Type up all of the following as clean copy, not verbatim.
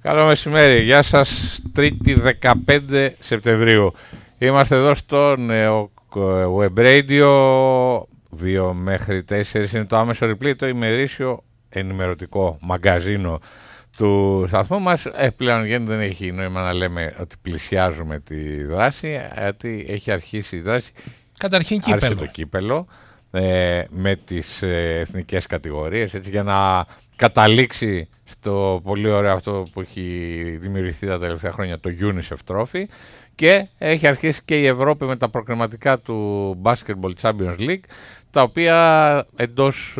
Καλό μεσημέρι, γεια σας. Τρίτη 15 Σεπτεμβρίου. Είμαστε εδώ στο νέο Web Radio. 2 μέχρι 4 είναι το άμεσο replay, το ημερήσιο ενημερωτικό μαγκαζίνο του σταθμού μας. Πλέον δεν έχει νόημα να λέμε ότι πλησιάζουμε τη δράση, γιατί έχει αρχίσει η δράση. Καταρχήν κύπελο. Άρχισε το κύπελο με τις εθνικές κατηγορίες, έτσι, για να καταλήξει στο πολύ ωραίο αυτό που έχει δημιουργηθεί τα τελευταία χρόνια, το UNICEF Trophy, και έχει αρχίσει και η Ευρώπη με τα προκριματικά του Basketball Champions League, τα οποία εντός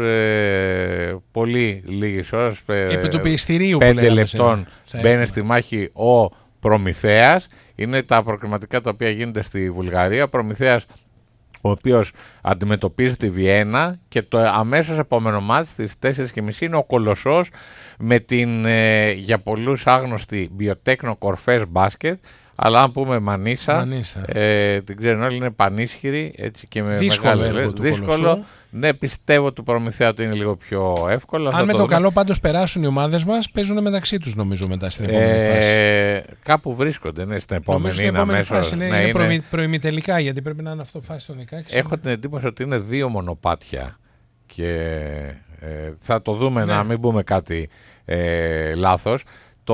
πολύ λίγης ώρας, επί του πιεστηρίου 5 λεπτών, μπαίνει στη μάχη ο Προμηθέας. Είναι τα προκριματικά τα οποία γίνονται στη Βουλγαρία. Προμηθέας, ο οποίος αντιμετωπίζει τη Βιέννα, και το αμέσως επόμενο μάτς στις 4.30 είναι ο Κολοσσός με την για πολλούς άγνωστη Biotechno Κορφές Μπάσκετ, αλλά αν πούμε Μανίσα. Την ξέρουν όλοι, είναι πανίσχυρη, έτσι, και με δύσκολο. Ναι, πιστεύω του Προμηθέα ότι είναι λίγο πιο εύκολο. Αν με το καλό πάντως περάσουν οι ομάδες μας, παίζουν μεταξύ τους, νομίζω, μετά στην επόμενη φάση. Κάπου βρίσκονται, ναι, στην επόμενη. Στην επόμενη φάση είναι προημιτελικά, γιατί πρέπει να είναι αυτό φάση των 16. Έχω την εντύπωση ότι είναι 2 μονοπάτια και θα το δούμε, ναι, να μην πούμε κάτι λάθος. Το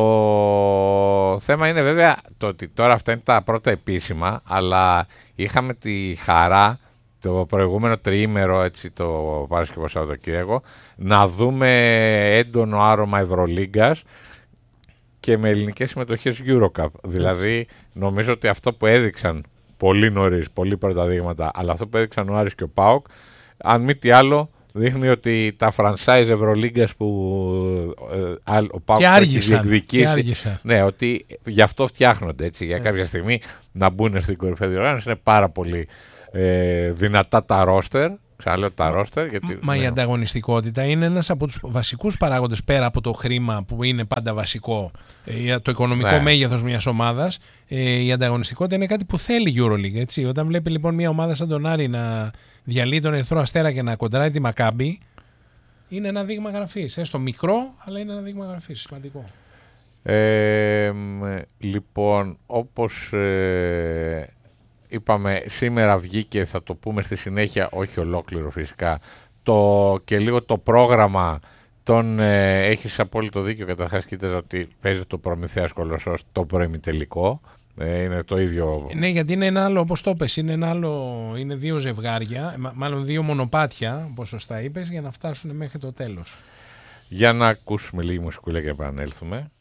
θέμα είναι βέβαια το ότι τώρα αυτά είναι τα πρώτα επίσημα, αλλά είχαμε τη χαρά το προηγούμενο τριήμερο, έτσι, το Παρασκευό Σαββατοκύριακο, να δούμε έντονο άρωμα Ευρωλίγκας και με ελληνικές συμμετοχές Eurocup. Δηλαδή νομίζω ότι αυτό που έδειξαν πολύ νωρίς, πολύ πρώτα δείγματα, αλλά αυτό που έδειξαν ο Άρης και ο ΠΑΟΚ, αν μη τι άλλο, δείχνει ότι τα franchise Ευρωλίγκας που ο ΠΑΟΚ έχει διεκδικήσει, ναι, ότι γι' αυτό φτιάχνονται, έτσι, για κάποια στιγμή να μπουν στην κορυφαία διοργάνωση. Είναι πάρα πολύ δυνατά τα ρόστερ. Ξαναλέω τα ρόστερ. Μα η ανταγωνιστικότητα είναι ένας από τους βασικούς παράγοντες, πέρα από το χρήμα που είναι πάντα βασικό, το οικονομικό μέγεθος μιας ομάδας. Η ανταγωνιστικότητα είναι κάτι που θέλει η EuroLeague, έτσι. Όταν βλέπει λοιπόν μια ομάδα σαν τον Άρη να διαλύει τον Ερυθρό Αστέρα και να κοντράρει τη Μακάμπι, είναι ένα δείγμα γραφής. Έστω μικρό, αλλά είναι ένα δείγμα γραφής σημαντικό. Λοιπόν, όπως είπαμε, σήμερα βγήκε, θα το πούμε στη συνέχεια, όχι ολόκληρο φυσικά, και λίγο το πρόγραμμα. Έχεις απόλυτο δίκιο, καταρχάς κοίταζα ότι παίζει το Προμηθέας Κολοσσός το προημιτελικό. Είναι το ίδιο. Ναι, γιατί είναι ένα άλλο, όπως το είπες, είναι 2 ζευγάρια, μάλλον 2 μονοπάτια, όπως σωστά είπες, για να φτάσουν μέχρι το τέλος. Για να ακούσουμε λίγη μουσικούλα και επανέλθουμε.